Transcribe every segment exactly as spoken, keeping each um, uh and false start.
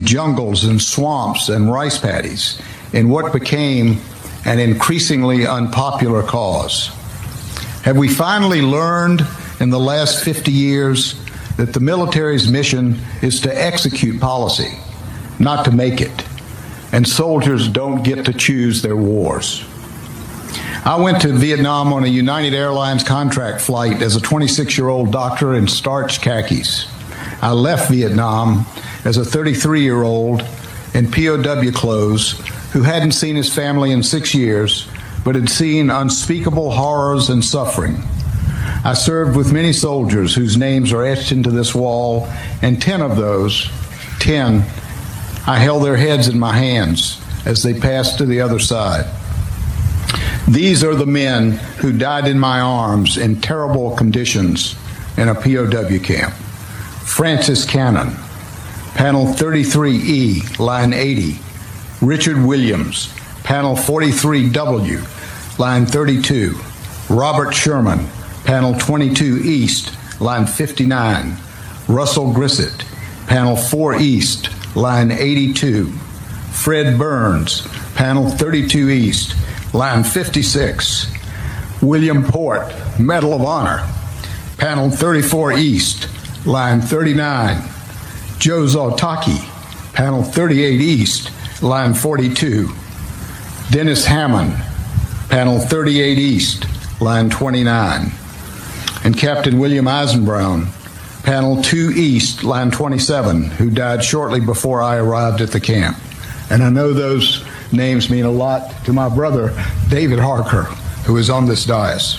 jungles and swamps and rice paddies in what became an increasingly unpopular cause? Have we finally learned in the last fifty years that the military's mission is to execute policy, not to make it, and soldiers don't get to choose their wars? I went to Vietnam on a United Airlines contract flight as a twenty-six-year-old doctor in starched khakis. I left Vietnam as a thirty-three-year-old in P O W clothes who hadn't seen his family in six years, but had seen unspeakable horrors and suffering. I served with many soldiers whose names are etched into this wall, and ten of those, ten, I held their heads in my hands as they passed to the other side. These are the men who died in my arms in terrible conditions in a P O W camp. Francis Cannon, Panel thirty-three E, Line eighty. Richard Williams, Panel forty-three W, Line thirty-two. Robert Sherman, Panel twenty-two East, Line fifty-nine. Russell Grissett, Panel four East, Line eighty-two. Fred Burns, Panel thirty-two East, Line fifty-six. William Port, Medal of Honor, Panel thirty-four East, Line thirty-nine. Joe Zoltaki, Panel thirty-eight East, Line forty-two. Dennis Hammond, Panel thirty-eight East, Line twenty-nine. And Captain William Eisenbrown, Panel two East, Line twenty-seven, who died shortly before I arrived at the camp. And I know those names mean a lot to my brother, David Harker, who is on this dais.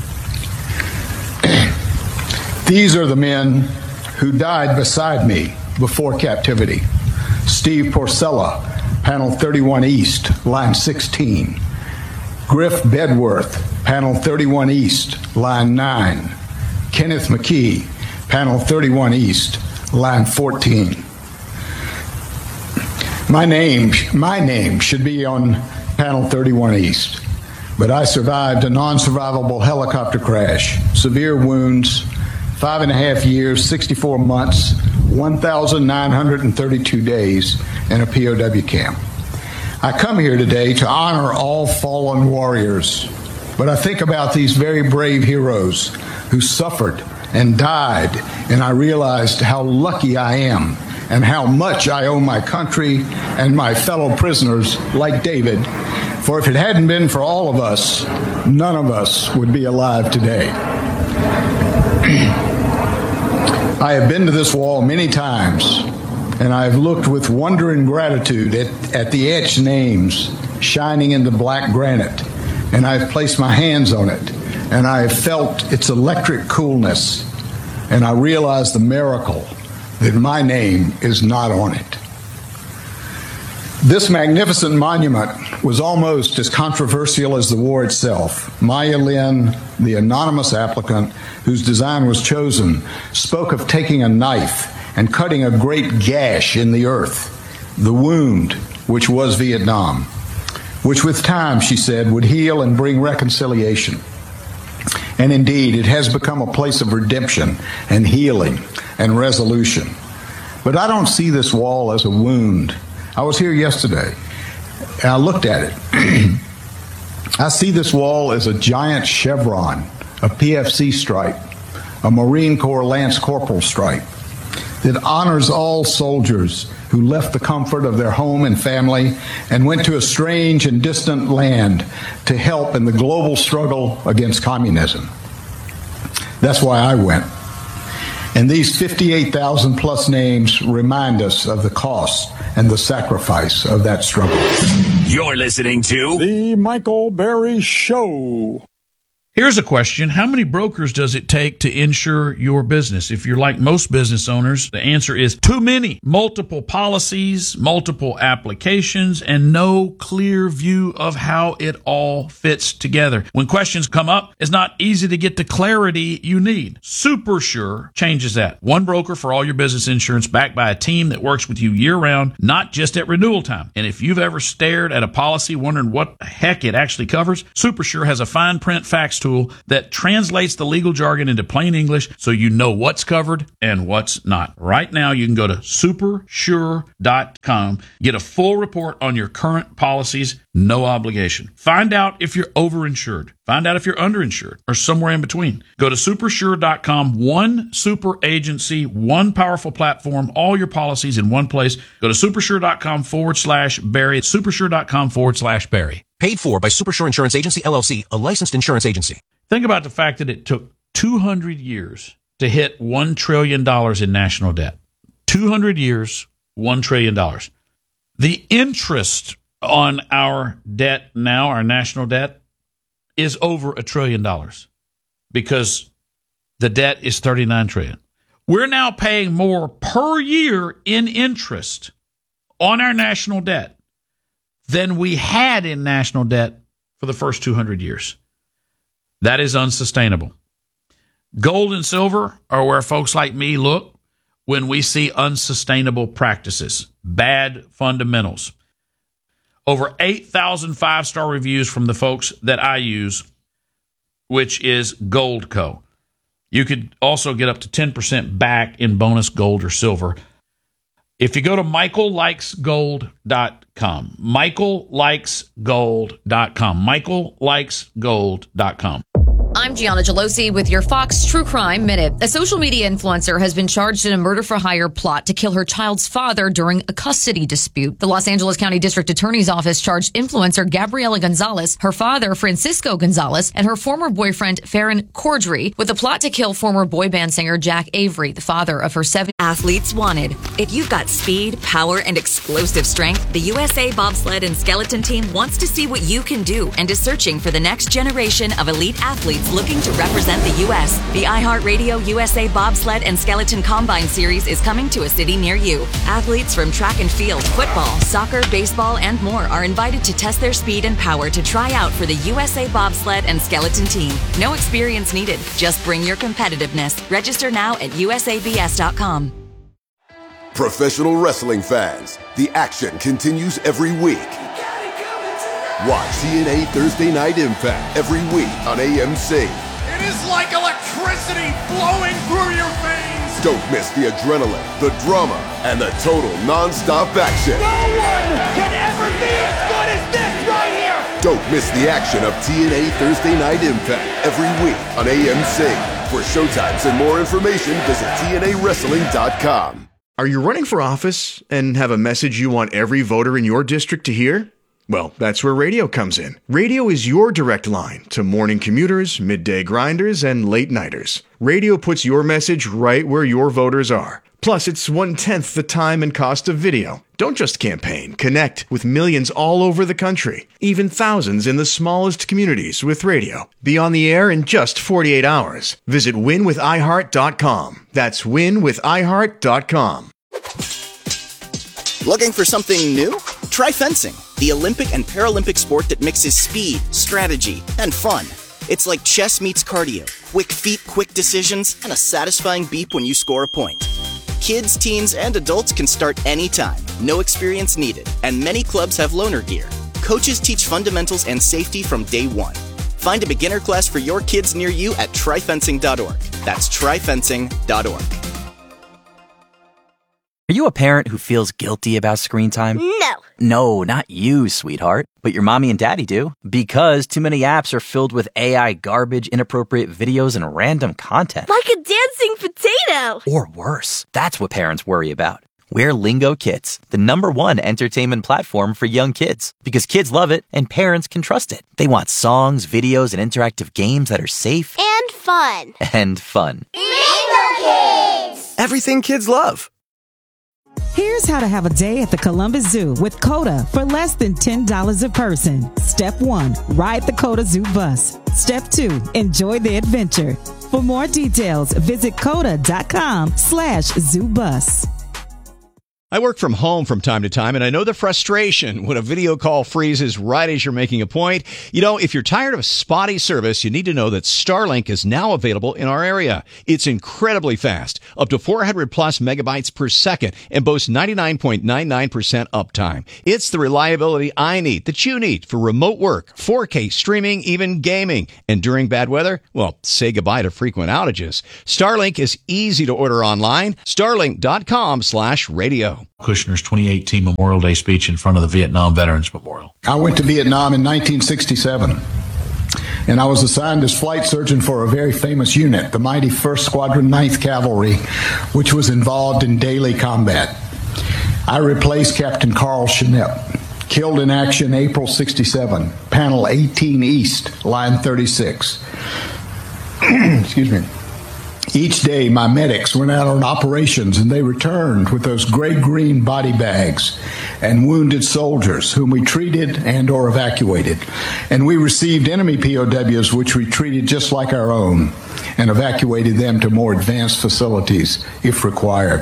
These are the men who died beside me before captivity. Steve Porcella, Panel thirty-one East, Line sixteen. Griff Bedworth, Panel thirty-one East, Line nine. Kenneth McKee, Panel thirty-one East, Line fourteen. My name, my name should be on Panel thirty-one East, but I survived a non-survivable helicopter crash, severe wounds, five and a half years, sixty-four months, one thousand nine hundred thirty-two days in a P O W camp. I come here today to honor all fallen warriors, but I think about these very brave heroes who suffered and died, and I realized how lucky I am and how much I owe my country and my fellow prisoners like David, for if it hadn't been for all of us, none of us would be alive today. I have been to this wall many times, and I have looked with wonder and gratitude at, at the etched names shining in the black granite, and I have placed my hands on it, and I have felt its electric coolness, and I realize the miracle that my name is not on it. This magnificent monument was almost as controversial as the war itself. Maya Lin, the anonymous applicant whose design was chosen, spoke of taking a knife and cutting a great gash in the earth, the wound which was Vietnam, which with time, she said, would heal and bring reconciliation. And indeed, it has become a place of redemption and healing and resolution. But I don't see this wall as a wound. I was here yesterday, and I looked at it. I see this wall as a giant chevron, a P F C stripe, a Marine Corps Lance Corporal stripe, that honors all soldiers who left the comfort of their home and family and went to a strange and distant land to help in the global struggle against communism. That's why I went. And these fifty-eight thousand plus names remind us of the cost and the sacrifice of that struggle. You're listening to The Michael Berry Show. Here's a question. How many brokers does it take to insure your business? If you're like most business owners, the answer is too many. Multiple policies, multiple applications, and no clear view of how it all fits together. When questions come up, it's not easy to get the clarity you need. SuperSure changes that. One broker for all your business insurance, backed by a team that works with you year-round, not just at renewal time. And if you've ever stared at a policy wondering what the heck it actually covers, SuperSure has a fine print facts tool tool that translates the legal jargon into plain English so you know what's covered and what's not. Right now, you can go to super sure dot com, get a full report on your current policies, no obligation. Find out if you're overinsured. Find out if you're underinsured or somewhere in between. Go to super sure dot com, one super agency, one powerful platform, all your policies in one place. Go to super sure dot com forward slash Barry, super sure dot com forward slash Barry. Paid for by Supersure Insurance Agency, L L C, a licensed insurance agency. Think about the fact that it took two hundred years to hit one trillion dollars in national debt. two hundred years, one trillion dollars. The interest on our debt now, our national debt, is over a trillion dollars because the debt is thirty-nine trillion dollars. We're now paying more per year in interest on our national debt than we had in national debt for the first two hundred years. That is unsustainable. Gold and silver are where folks like me look when we see unsustainable practices, bad fundamentals. Over eight thousand five-star reviews from the folks that I use, which is Goldco. You could also get up to ten percent back in bonus gold or silver if you go to michael likes gold dot com. michael likes gold dot com. michael likes gold dot com. I'm Gianna Gelosi with your Fox True Crime Minute. A social media influencer has been charged in a murder-for-hire plot to kill her child's father during a custody dispute. The Los Angeles County District Attorney's Office charged influencer Gabriela Gonzalez, her father Francisco Gonzalez, and her former boyfriend Farron Cordry with a plot to kill former boy band singer Jack Avery, the father of her seven. Athletes wanted. If you've got speed, power, and explosive strength, the U S A Bobsled and Skeleton Team wants to see what you can do and is searching for the next generation of elite athletes looking to represent the U S The iHeartRadio U S A Bobsled and Skeleton Combine Series is coming to a city near you. Athletes from track and field, football, soccer, baseball, and more are invited to test their speed and power to try out for the U S A Bobsled and Skeleton Team. No experience needed. Just bring your competitiveness. Register now at U S A B S dot com. Professional wrestling fans, the action continues every week. Watch T N A Thursday Night Impact every week on A M C. It is like electricity flowing through your veins. Don't miss the adrenaline, the drama, and the total non-stop action. No one can ever be as good as this right here. Don't miss the action of T N A Thursday Night Impact every week on A M C. For showtimes and more information, visit T N A wrestling dot com. Are you running for office and have a message you want every voter in your district to hear? Well, that's where radio comes in. Radio is your direct line to morning commuters, midday grinders, and late nighters. Radio puts your message right where your voters are. Plus, it's one-tenth the time and cost of video. Don't just campaign. Connect with millions all over the country, even thousands in the smallest communities with radio. Be on the air in just forty-eight hours. Visit win with i heart dot com. That's win with i heart dot com. Looking for something new? Try fencing, the Olympic and Paralympic sport that mixes speed, strategy, and fun. It's like chess meets cardio, quick feet, quick decisions, and a satisfying beep when you score a point. Kids, teens, and adults can start anytime, no experience needed, and many clubs have loaner gear. Coaches teach fundamentals and safety from day one. Find a beginner class for your kids near you at try fencing dot org. That's try fencing dot org. Are you a parent who feels guilty about screen time? No. No, not you, sweetheart. But your mommy and daddy do. Because too many apps are filled with A I garbage, inappropriate videos, and random content. Like a dancing potato. Or worse. That's what parents worry about. We're Lingo Kids, the number one entertainment platform for young kids. Because kids love it and parents can trust it. They want songs, videos, and interactive games that are safe. And fun. And fun. Lingo Kids! Everything kids love. Here's how to have a day at the Columbus Zoo with CODA for less than ten dollars a person. Step one, ride the CODA Zoo bus. Step two, enjoy the adventure. For more details, visit coda dot com slash zoo bus. I work from home from time to time, and I know the frustration when a video call freezes right as you're making a point. You know, if you're tired of spotty service, you need to know that Starlink is now available in our area. It's incredibly fast, up to four hundred plus megabytes per second, and boasts ninety-nine point nine nine percent uptime. It's the reliability I need, that you need, for remote work, four K streaming, even gaming. And during bad weather, well, say goodbye to frequent outages. Starlink is easy to order online. Starlink.com slash radio. Kushner's twenty eighteen Memorial Day speech in front of the Vietnam Veterans Memorial. I went to Vietnam in nineteen sixty-seven, and I was assigned as flight surgeon for a very famous unit, the mighty first Squadron ninth Cavalry, which was involved in daily combat. I replaced Captain Carl Schnepp, killed in action April sixty-seven, Panel eighteen East, Line thirty-six. Excuse me. Each day, my medics went out on operations, and they returned with those gray-green body bags and wounded soldiers whom we treated and or evacuated. And we received enemy P O Ws, which we treated just like our own, and evacuated them to more advanced facilities if required.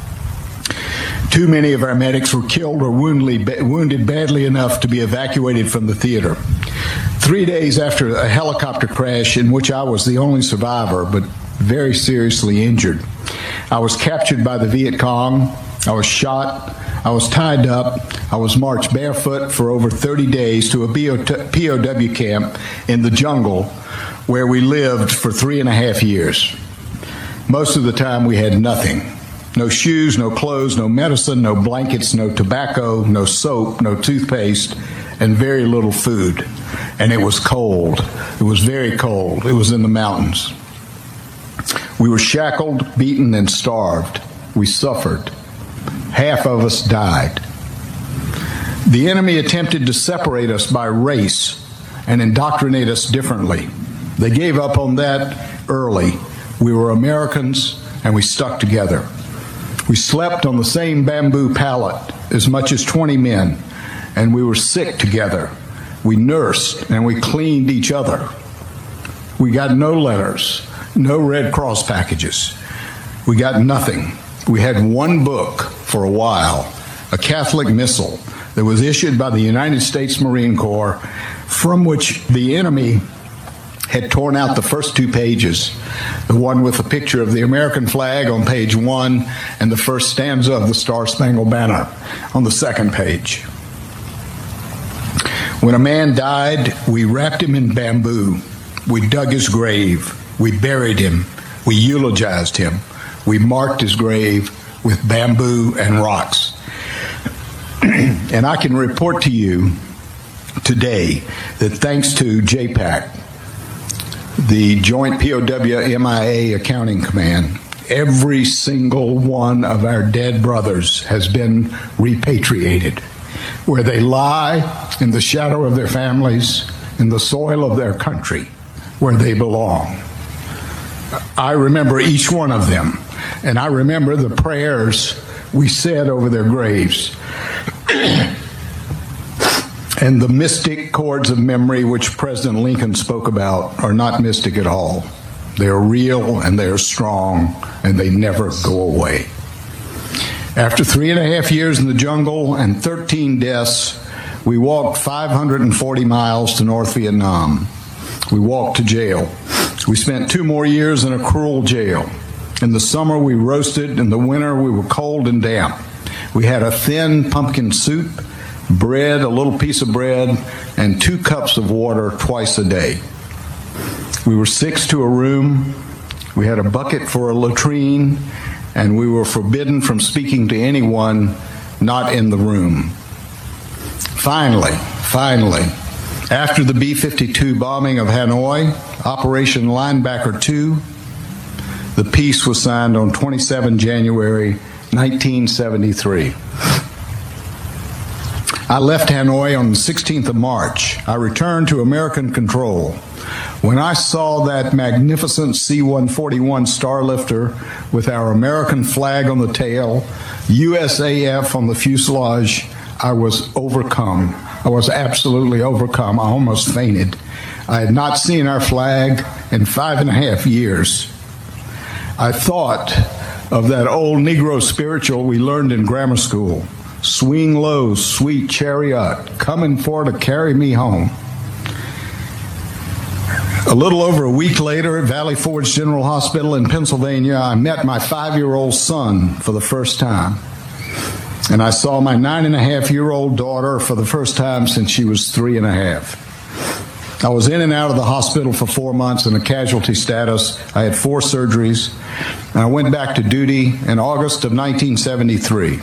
Too many of our medics were killed or wounded badly enough to be evacuated from the theater. Three days after a helicopter crash in which I was the only survivor, but very seriously injured, I was captured by the Viet Cong. I was shot. I was tied up. I was marched barefoot for over thirty days to a P O W camp in the jungle where we lived for three and a half years. Most of the time we had nothing. No shoes, no clothes, no medicine, no blankets, no tobacco, no soap, no toothpaste, and very little food. And it was cold. It was very cold. It was in the mountains. We were shackled, beaten, and starved. We suffered. Half of us died. The enemy attempted to separate us by race and indoctrinate us differently. They gave up on that early. We were Americans, and we stuck together. We slept on the same bamboo pallet, as much as twenty men, and we were sick together. We nursed, and we cleaned each other. We got no letters, no Red Cross packages. We got nothing. We had one book for a while, a Catholic missal that was issued by the United States Marine Corps, from which the enemy had torn out the first two pages, the one with a picture of the American flag on page one and the first stanza of the Star-Spangled Banner on the second page. When a man died, we wrapped him in bamboo. We dug his grave. We buried him. We eulogized him. We marked his grave with bamboo and rocks. And I can report to you today that thanks to J PAC, the Joint P O W M I A Accounting Command, every single one of our dead brothers has been repatriated, where they lie in the shadow of their families, in the soil of their country, where they belong. I remember each one of them, and I remember the prayers we said over their graves. And the mystic chords of memory which President Lincoln spoke about are not mystic at all. They are real, and they are strong, and they never go away. After three and a half years in the jungle and thirteen deaths, we walked five hundred forty miles to North Vietnam. We walked to jail. We spent two more years in a cruel jail. In the summer, we roasted. In the winter, we were cold and damp. We had a thin pumpkin soup, bread, a little piece of bread, and two cups of water twice a day. We were six to a room. We had a bucket for a latrine, and we were forbidden from speaking to anyone not in the room. Finally, finally, after the B fifty-two bombing of Hanoi, Operation Linebacker two, the peace was signed on the twenty-seventh of January, nineteen seventy-three. I left Hanoi on the sixteenth of March. I returned to American control. When I saw that magnificent C one forty-one Starlifter with our American flag on the tail, U S A F on the fuselage, I was overcome. I was absolutely overcome. I almost fainted. I had not seen our flag in five and a half years. I thought of that old Negro spiritual we learned in grammar school. Swing low, sweet chariot, coming for to carry me home. A little over a week later at Valley Forge General Hospital in Pennsylvania, I met my five-year-old son for the first time. And I saw my nine-and-a-half-year-old daughter for the first time since she was three and a half. I was in and out of the hospital for four months in a casualty status. I had four surgeries. And I went back to duty in August of nineteen seventy-three.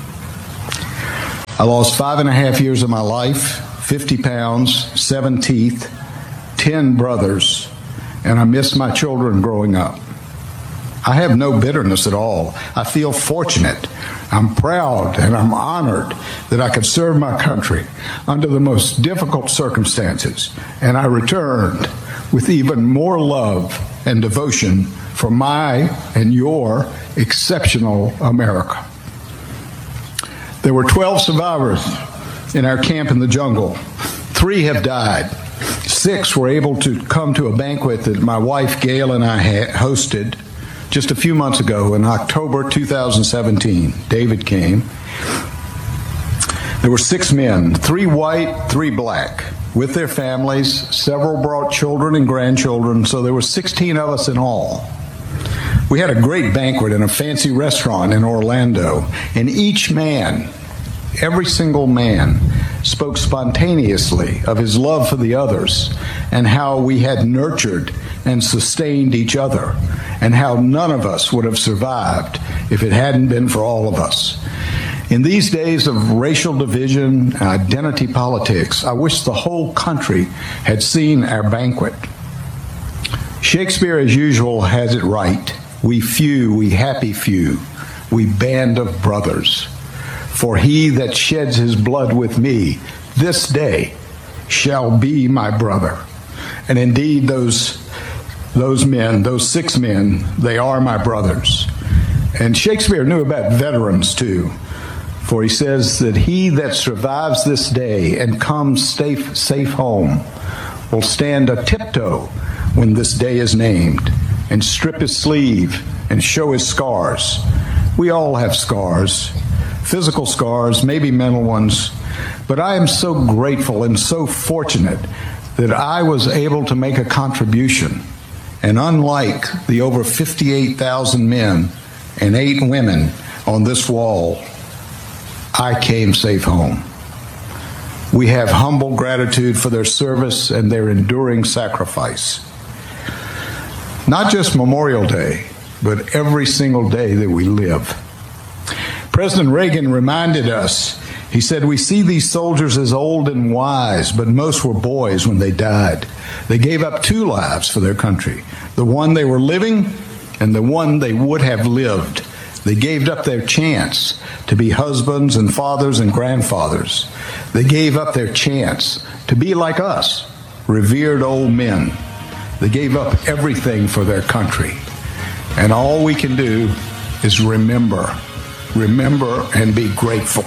I lost five and a half years of my life, fifty pounds, seven teeth, ten brothers, and I miss my children growing up. I have no bitterness at all. I feel fortunate. I'm proud and I'm honored that I could serve my country under the most difficult circumstances, and I returned with even more love and devotion for my and your exceptional America. There were twelve survivors in our camp in the jungle. Three have died. Six were able to come to a banquet that my wife Gail and I had hosted just a few months ago in October two thousand seventeen. David came. There were six men, three white, three black, with their families. Several brought children and grandchildren, so there were sixteen of us in all. We had a great banquet in a fancy restaurant in Orlando, and each man, every single man, spoke spontaneously of his love for the others and how we had nurtured and sustained each other and how none of us would have survived if it hadn't been for all of us. In these days of racial division and identity politics, I wish the whole country had seen our banquet. Shakespeare, as usual, has it right. We few, we happy few, we band of brothers. For he that sheds his blood with me this day shall be my brother. And indeed, those, those men, those six men, they are my brothers. And Shakespeare knew about veterans too. For he says that he that survives this day and comes safe, safe home will stand a tiptoe when this day is named and strip his sleeve and show his scars. We all have scars. Physical scars, maybe mental ones, but I am so grateful and so fortunate that I was able to make a contribution. And unlike the over fifty-eight thousand men and eight women on this wall, I came safe home. We have humble gratitude for their service and their enduring sacrifice. Not just Memorial Day, but every single day that we live. President Reagan reminded us, he said, we see these soldiers as old and wise, but most were boys when they died. They gave up two lives for their country, the one they were living and the one they would have lived. They gave up their chance to be husbands and fathers and grandfathers. They gave up their chance to be like us, revered old men. They gave up everything for their country. And all we can do is remember. Remember and be grateful.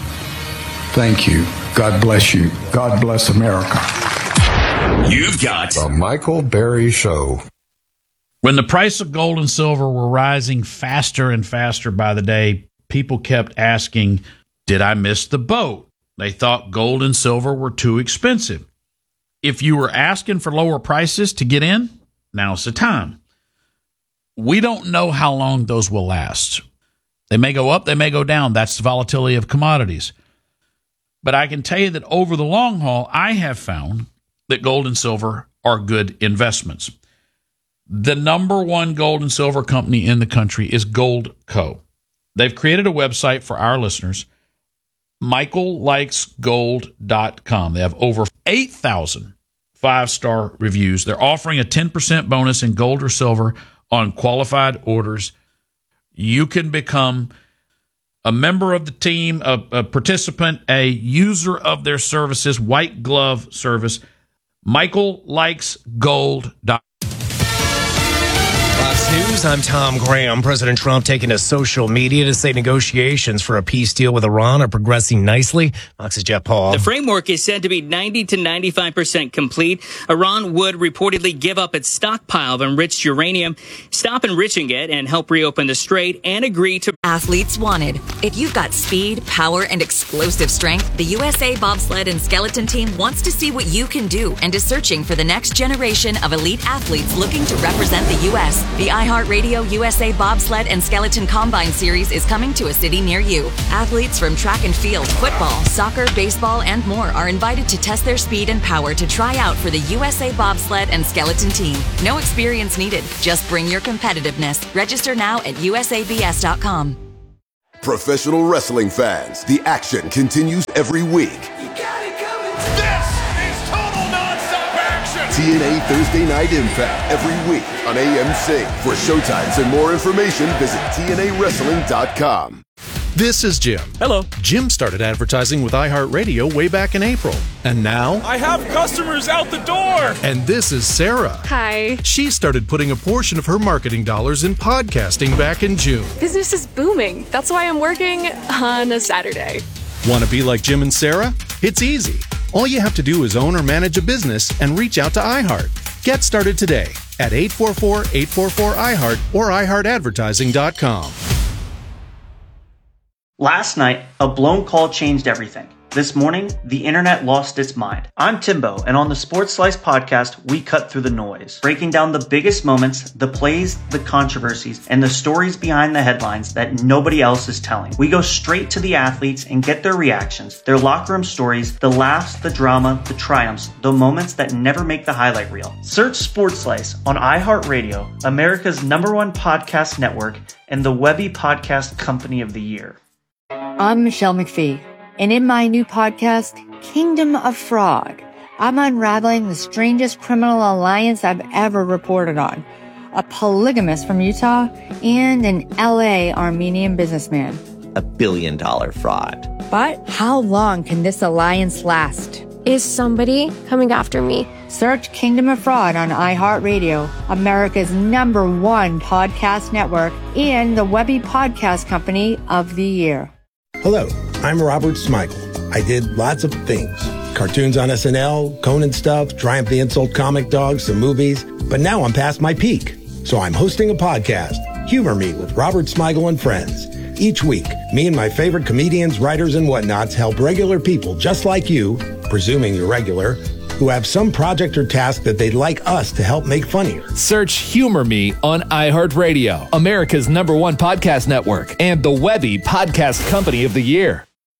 Thank you. God bless you. God bless America. You've got The Michael Berry Show. When the price of gold and silver were rising faster and faster by the day, people kept asking, did I miss the boat? They thought gold and silver were too expensive. If you were asking for lower prices to get in, now's the time. We don't know how long those will last. They may go up, they may go down. That's the volatility of commodities. But I can tell you that over the long haul, I have found that gold and silver are good investments. The number one gold and silver company in the country is Goldco. They've created a website for our listeners, michael likes gold dot com. They have over eight thousand five-star reviews. They're offering a ten percent bonus in gold or silver on qualified orders. You can become a member of the team, a, a participant, a user of their services, white glove service, michael likes gold dot com. Fox News, I'm Tom Graham. President Trump taking to social media to say negotiations for a peace deal with Iran are progressing nicely. Fox's Jeff Paul. The framework is said to be ninety to ninety-five percent complete. Iran would reportedly give up its stockpile of enriched uranium, stop enriching it, and help reopen the strait, and agree to... Athletes wanted. If you've got speed, power, and explosive strength, the U S A Bobsled and Skeleton Team wants to see what you can do and is searching for the next generation of elite athletes looking to represent the U S The iHeartRadio U S A Bobsled and Skeleton Combine Series is coming to a city near you. Athletes from track and field, football, soccer, baseball, and more are invited to test their speed and power to try out for the U S A Bobsled and Skeleton Team. No experience needed. Just bring your competitiveness. Register now at U S A B S dot com. Professional wrestling fans, the action continues every week. This is total nonstop action. T N A Thursday Night Impact every week on A M C. For showtimes and more information, visit T N A wrestling dot com. This is Jim. Hello. Jim started advertising with iHeartRadio way back in April. And now... I have customers out the door. And this is Sarah. Hi. She started putting a portion of her marketing dollars in podcasting back in June. Business is booming. That's why I'm working on a Saturday. Want to be like Jim and Sarah? It's easy. All you have to do is own or manage a business and reach out to iHeart. Get started today at eight four four, eight four four, I heart or i heart advertising dot com. Last night, a blown call changed everything. This morning, the internet lost its mind. I'm Timbo, and on the Sports Slice podcast, we cut through the noise, breaking down the biggest moments, the plays, the controversies, and the stories behind the headlines that nobody else is telling. We go straight to the athletes and get their reactions, their locker room stories, the laughs, the drama, the triumphs, the moments that never make the highlight reel. Search Sports Slice on iHeartRadio, America's number one podcast network, and the Webby Podcast Company of the Year. I'm Michelle McPhee, and in my new podcast, Kingdom of Fraud, I'm unraveling the strangest criminal alliance I've ever reported on. A polygamist from Utah and an L A Armenian businessman. A billion dollar fraud. But how long can this alliance last? Is somebody coming after me? Search Kingdom of Fraud on iHeartRadio, America's number one podcast network, and the Webby Podcast Company of the Year. Hello, I'm Robert Smigel. I did lots of things. Cartoons on S N L, Conan stuff, Triumph the Insult comic dogs, some movies. But now I'm past my peak. So I'm hosting a podcast, Humor Me with Robert Smigel and Friends. Each week, me and my favorite comedians, writers, and whatnots help regular people just like you, presuming you're regular, who have some project or task that they'd like us to help make funnier. Search Humor Me on iHeartRadio, America's number one podcast network, and the Webby Podcast Company of the Year.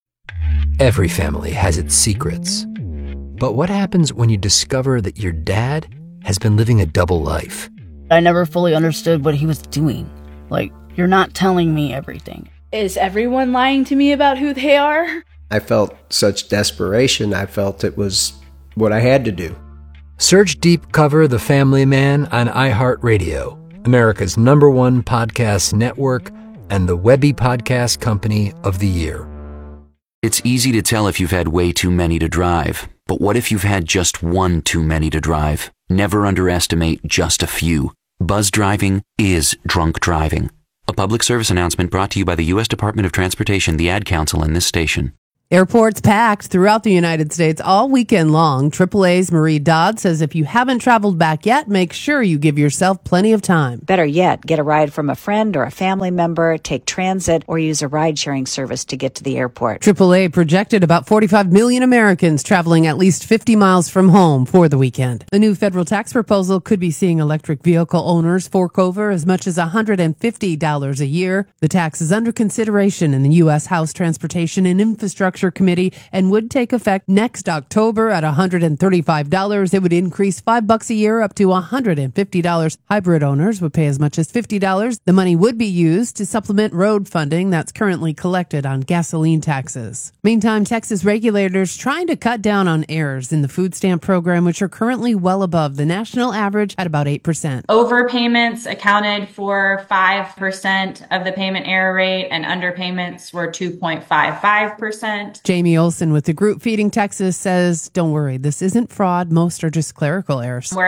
Every family has its secrets. But what happens when you discover that your dad has been living a double life? I never fully understood what he was doing. Like, you're not telling me everything. Is everyone lying to me about who they are? I felt such desperation. I felt it was what I had to do. Search Deep Cover The Family Man on iHeartRadio, America's number one podcast network, and the Webby Podcast Company of the Year. It's easy to tell if you've had way too many to drive, but what if you've had just one too many to drive? Never underestimate just a few. Buzz driving is drunk driving. A public service announcement brought to you by the U S Department of Transportation, the Ad Council, and this station. Airports packed throughout the United States all weekend long. triple A's Marie Dodd says if you haven't traveled back yet, make sure you give yourself plenty of time. Better yet, get a ride from a friend or a family member, take transit, or use a ride-sharing service to get to the airport. triple A projected about forty-five million Americans traveling at least fifty miles from home for the weekend. A new federal tax proposal could be seeing electric vehicle owners fork over as much as one hundred fifty dollars a year. The tax is under consideration in the U S House Transportation and Infrastructure Committee and would take effect next October at one hundred thirty-five dollars. It would increase five bucks a year up to one hundred fifty dollars. Hybrid owners would pay as much as fifty dollars. The money would be used to supplement road funding that's currently collected on gasoline taxes. Meantime, Texas regulators trying to cut down on errors in the food stamp program, which are currently well above the national average at about eight percent. Overpayments accounted for five percent of the payment error rate and underpayments were two point five five percent. Jamie Olson with the group Feeding Texas says, don't worry, this isn't fraud. Most are just clerical errors. Whereas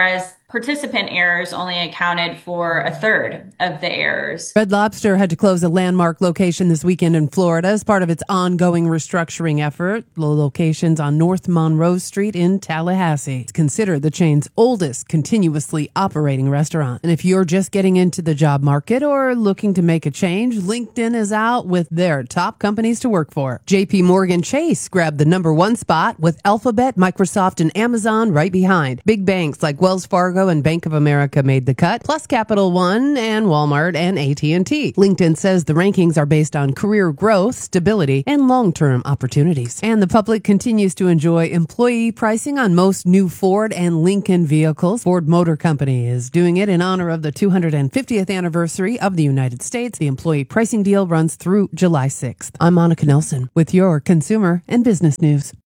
Participant errors only accounted for a third of the errors. Red Lobster had to close a landmark location this weekend in Florida as part of its ongoing restructuring effort. The location's on North Monroe Street in Tallahassee. It's considered the chain's oldest continuously operating restaurant. And if you're just getting into the job market or looking to make a change, LinkedIn is out with their top companies to work for. J P Morgan Chase grabbed the number one spot with Alphabet, Microsoft, and Amazon right behind. Big banks like Wells Fargo and Bank of America made the cut, plus Capital One and Walmart and A T and T. LinkedIn says the rankings are based on career growth, stability, and long-term opportunities. And the public continues to enjoy employee pricing on most new Ford and Lincoln vehicles. Ford Motor Company is doing it in honor of the two hundred fiftieth anniversary of the United States. The employee pricing deal runs through July sixth. I'm Monica Nelson with your consumer and business news.